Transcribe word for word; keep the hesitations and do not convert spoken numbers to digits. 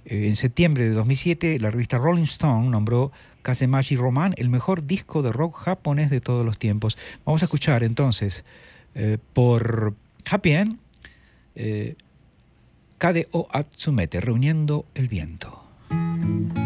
Eh, en septiembre de dos mil siete, la revista Rolling Stone nombró Kazemaji Roman el mejor disco de rock japonés de todos los tiempos. Vamos a escuchar entonces eh, por Happy End, eh, Kade o Atsumete, Reuniendo el Viento.